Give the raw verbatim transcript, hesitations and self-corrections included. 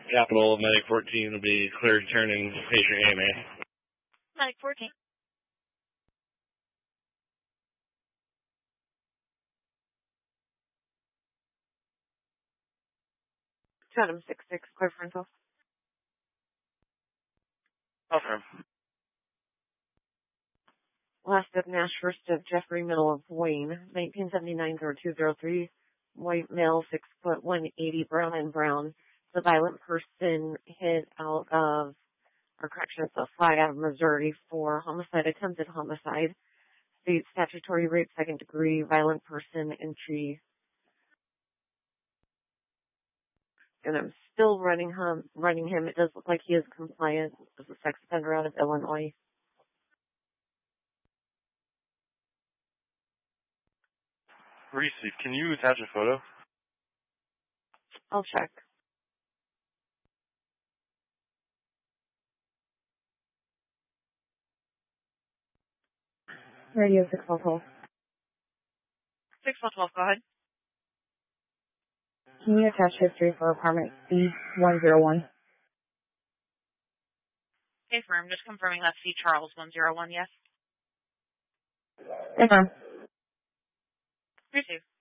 Capital Medic fourteen will be cleared turning patient A M A. Medic fourteen. Chatham six six, clear for rental. Affirm. Last of Nash, first of Jeffrey, middle of Wayne, nineteen seventy-nine zero two zero three, white male, six foot one eighty, brown and brown. The violent person hit out of, or correction, it's a flag out of Missouri for homicide, attempted homicide. State statutory rape, second degree, violent person, entry. And I'm still running him, running him. It does look like he is compliant as a sex offender out of Illinois. Receive. Can you attach a photo? I'll check. Radio six one twelve. six one twelve, go ahead. Can you attach history for apartment C one zero one? Okay, firm. Just confirming that's C Charles one zero one, yes? Confirm. Receive.